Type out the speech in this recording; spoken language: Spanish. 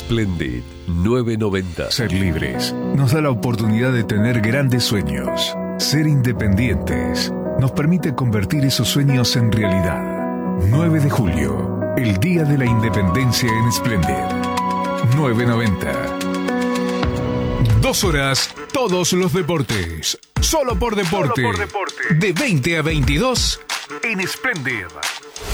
Splendid 990. Ser libres nos da la oportunidad de tener grandes sueños. Ser independientes nos permite convertir esos sueños en realidad. 9 de julio, el Día de la Independencia en Splendid 990. 2 horas, todos los deportes. Solo por deporte. De 20 a 22 en Splendid.